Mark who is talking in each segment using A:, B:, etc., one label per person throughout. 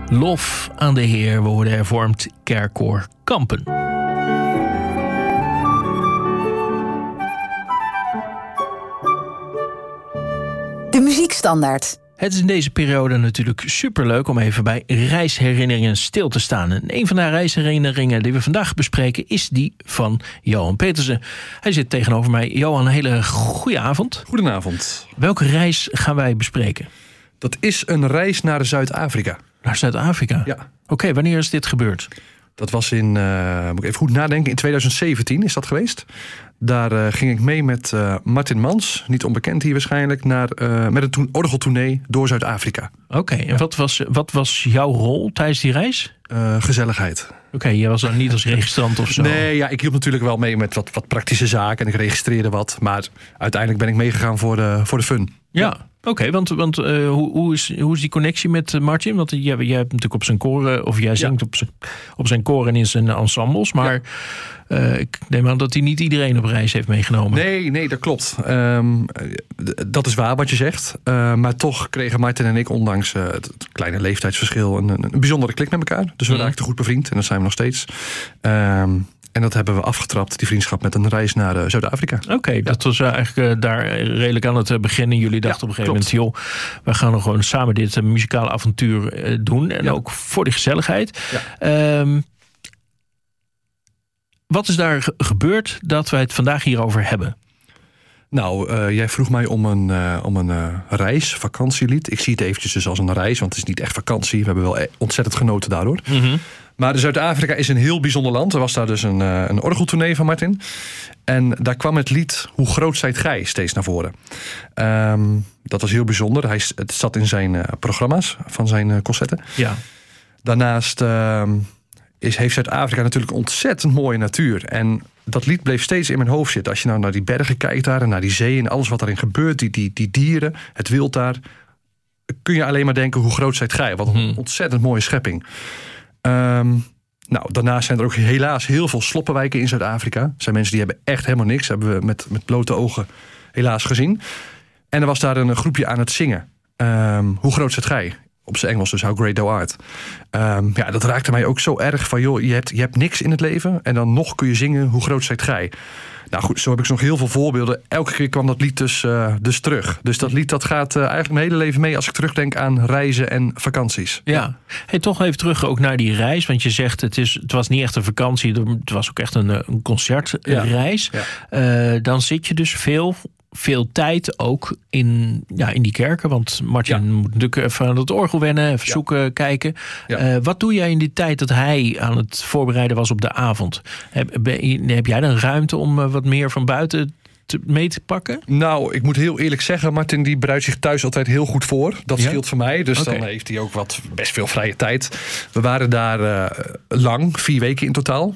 A: Lof aan de Heer, we worden hervormd kerkkoor Kampen.
B: De muziekstandaard.
A: Het is in deze periode natuurlijk superleuk om even bij reisherinneringen stil te staan. En een van de reisherinneringen die we vandaag bespreken is die van Johan Petersen. Hij zit tegenover mij. Johan, een hele goede avond.
C: Goedenavond.
A: Welke reis gaan wij bespreken?
C: Dat is een reis naar Zuid-Afrika.
A: Naar Zuid-Afrika?
C: Ja.
A: Oké, wanneer is dit gebeurd?
C: Dat was moet ik even goed nadenken, in 2017 is dat geweest. Daar ging ik mee met Martin Mans, niet onbekend hier waarschijnlijk, met een orgeltournee door Zuid-Afrika.
A: Oké, en wat was jouw rol tijdens die reis?
C: Gezelligheid.
A: Oké, jij was dan niet als registrant of zo?
C: Nee, ja, ik hielp natuurlijk wel mee met wat praktische zaken en ik registreerde wat. Maar uiteindelijk ben ik meegegaan voor de fun.
A: Ja. Oké, want hoe is die connectie met Martin? Want jij hebt natuurlijk op zijn koren, of jij zingt op zijn koren en in zijn ensembles. Maar ik neem aan dat hij niet iedereen op reis heeft meegenomen.
C: Nee, dat klopt. Dat is waar wat je zegt. Maar toch kregen Martin en ik, ondanks het kleine leeftijdsverschil, een bijzondere klik met elkaar. Dus we raakten goed bevriend en dat zijn we nog steeds. En dat hebben we afgetrapt, die vriendschap, met een reis naar Zuid-Afrika.
A: Oké, dat was eigenlijk daar redelijk aan het begin. Jullie dachten op een gegeven moment, joh, we gaan nog gewoon samen dit muzikale avontuur doen. En ook voor de gezelligheid. Ja. Wat is daar gebeurd dat wij het vandaag hierover hebben?
C: Nou, jij vroeg mij om een reis, vakantielied. Ik zie het eventjes dus als een reis, want het is niet echt vakantie. We hebben wel ontzettend genoten daardoor. Mm-hmm. Maar Zuid-Afrika is een heel bijzonder land. Er was daar dus een orgeltournee van Martin. En daar kwam het lied Hoe groot zijt gij steeds naar voren. Dat was heel bijzonder. Het zat in zijn programma's van zijn concerten. Ja. Daarnaast heeft Zuid-Afrika natuurlijk een ontzettend mooie natuur. En dat lied bleef steeds in mijn hoofd zitten. Als je nou naar die bergen kijkt daar en naar die zee en alles wat daarin gebeurt. Die dieren, het wild daar. Kun je alleen maar denken, hoe groot zijt gij? Wat een ontzettend mooie schepping. Daarnaast zijn er ook helaas heel veel sloppenwijken in Zuid-Afrika. Er zijn mensen die hebben echt helemaal niks. Dat hebben we met blote ogen helaas gezien. En er was daar een groepje aan het zingen. Hoe groot zijt gij? Op zijn Engels dus, How Great Thou Art. Dat raakte mij ook zo erg van, joh, je hebt niks in het leven en dan nog kun je zingen, hoe groot zijt gij? Nou goed, zo heb ik nog heel veel voorbeelden. Elke keer kwam dat lied dus terug. Dus dat lied dat gaat eigenlijk mijn hele leven mee als ik terugdenk aan reizen en vakanties.
A: Ja. Hey, toch even terug ook naar die reis. Want je zegt, het was niet echt een vakantie. Het was ook echt een concertreis. Ja. Dan zit je dus veel tijd ook in die kerken. Want Martin moet natuurlijk even aan het orgel wennen, even zoeken, kijken. Ja. Wat doe jij in die tijd dat hij aan het voorbereiden was op de avond? Heb jij dan ruimte om wat meer van buiten mee te pakken? Nou, ik moet heel eerlijk zeggen, Martin die bereidt zich thuis altijd heel goed voor. Dat scheelt voor mij. Dus dan heeft hij ook best veel vrije tijd. We waren daar lang, 4 weken in totaal.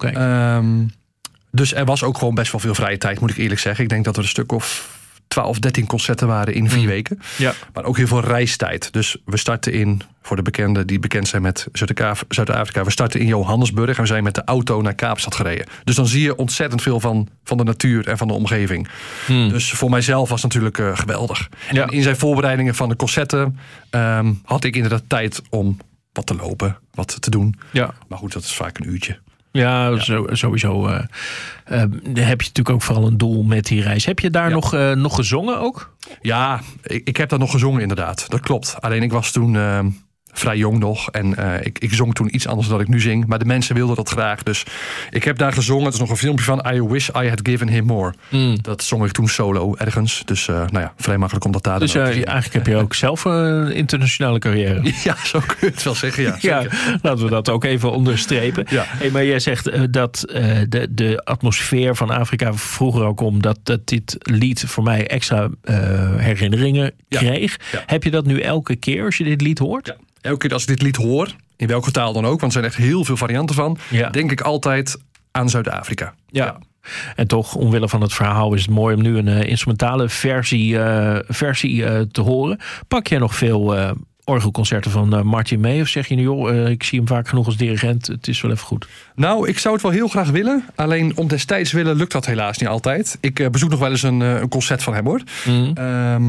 A: Dus er was ook gewoon best wel veel vrije tijd, moet ik eerlijk zeggen. Ik denk dat er een stuk of 12, 13 concerten waren in 4 weken. Ja. Maar ook heel veel reistijd. Dus we starten voor de bekenden die bekend zijn met Zuid-Afrika, we starten in Johannesburg en we zijn met de auto naar Kaapstad gereden. Dus dan zie je ontzettend veel van de natuur en van de omgeving. Dus voor mijzelf was het natuurlijk geweldig. Ja. En in zijn voorbereidingen van de concerten had ik inderdaad tijd om wat te lopen, wat te doen. Ja. Maar goed, dat is vaak een uurtje. Ja, sowieso heb je natuurlijk ook vooral een doel met die reis. Heb je daar nog gezongen ook? Ja, ik heb daar nog gezongen inderdaad. Dat klopt. Alleen ik was toen vrij jong nog. En ik zong toen iets anders dan ik nu zing. Maar de mensen wilden dat graag. Dus ik heb daar gezongen. Het is nog een filmpje van I Wish I Had Given Him More. Dat zong ik toen solo ergens. Dus vrij makkelijk om dat daar te doen. Dus eigenlijk heb je ook zelf een internationale carrière. Ja, zo kun je het wel zeggen. Ja, laten we dat ook even onderstrepen. Ja. Hey, maar jij zegt dat de atmosfeer van Afrika vroeger ook om dat dit lied voor mij extra herinneringen kreeg. Ja. Heb je dat nu elke keer als je dit lied hoort? Ja. Elke keer als ik dit lied hoor, in welke taal dan ook, want er zijn echt heel veel varianten van, denk ik altijd aan Zuid-Afrika. Ja. En toch, omwille van het verhaal, is het mooi om nu een instrumentale versie te horen. Pak jij nog veel orgelconcerten van Martin mee? Of zeg je nu, joh, ik zie hem vaak genoeg als dirigent, het is wel even goed? Nou, ik zou het wel heel graag willen. Alleen om destijds willen lukt dat helaas niet altijd. Ik bezoek nog wel eens een concert van hem, hoor.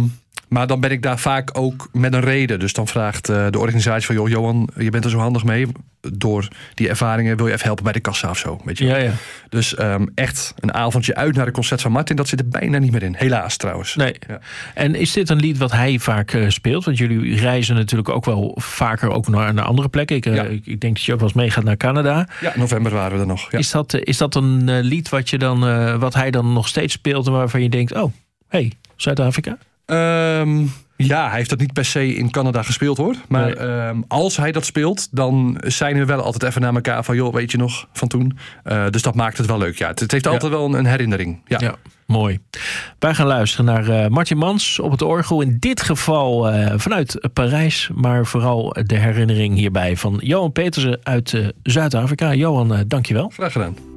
C: Maar dan ben ik daar vaak ook met een reden. Dus dan vraagt de organisatie van... Johan, je bent er zo handig mee. Door die ervaringen wil je even helpen bij de kassa of zo. Weet je?
D: Ja.
C: Dus echt een avondje uit naar de concert van Martin... dat zit er bijna niet meer in. Helaas trouwens.
D: Nee. Ja. En is dit een lied wat hij vaak speelt? Want jullie reizen natuurlijk ook wel vaker ook naar andere plekken. Ik denk dat je ook wel eens meegaat naar Canada.
C: Ja, in november waren we er nog. Ja.
D: Is dat een lied wat hij dan nog steeds speelt... en waarvan je denkt, Zuid-Afrika?
C: Ja, hij heeft dat niet per se in Canada gespeeld hoor. Maar als hij dat speelt, dan zijn we wel altijd even naar elkaar van... joh, weet je nog, van toen. Dus dat maakt het wel leuk. Ja, het heeft altijd wel een herinnering. Ja,
D: mooi. Wij gaan luisteren naar Martin Mans op het orgel. In dit geval vanuit Parijs. Maar vooral de herinnering hierbij van Johan Petersen uit Zuid-Afrika. Johan, dankjewel.
C: Graag gedaan.